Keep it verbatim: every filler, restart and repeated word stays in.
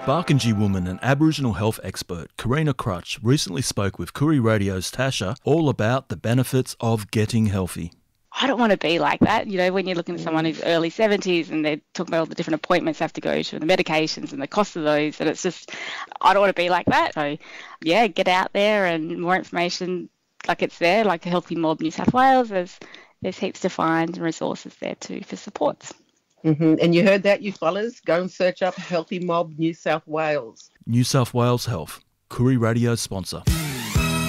Barkindji woman and Aboriginal health expert Karina Crutch recently spoke with Koori Radio's Tasha all about the benefits of getting healthy. I don't want to be like that. You know, when you're looking at someone who's early seventies and they're talking about all the different appointments they have to go to and the medications and the cost of those, and it's just, I don't want to be like that. So, yeah, get out there and more information, like it's there, like a Healthy Mob New South Wales. There's, there's heaps to find and resources there too for supports. Mm-hmm. And you heard that, you fellas? Go and search up Healthy Mob New South Wales. New South Wales Health, Koori Radio sponsor.